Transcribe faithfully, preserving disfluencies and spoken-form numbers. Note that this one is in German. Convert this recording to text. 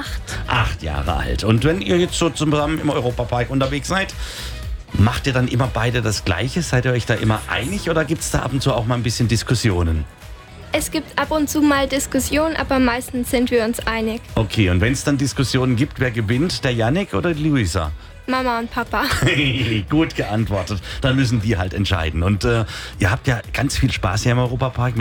acht. Acht Jahre alt. Und wenn ihr jetzt so zusammen im Europapark unterwegs seid, macht ihr dann immer beide das Gleiche? Seid ihr euch da immer einig oder gibt es da ab und zu auch mal ein bisschen Diskussionen? Es gibt ab und zu mal Diskussionen, aber meistens sind wir uns einig. Okay, und wenn es dann Diskussionen gibt, wer gewinnt? Der Yannick oder die Luisa? Mama und Papa. Gut geantwortet. Dann müssen die halt entscheiden. Und äh, ihr habt ja ganz viel Spaß hier im Europapark.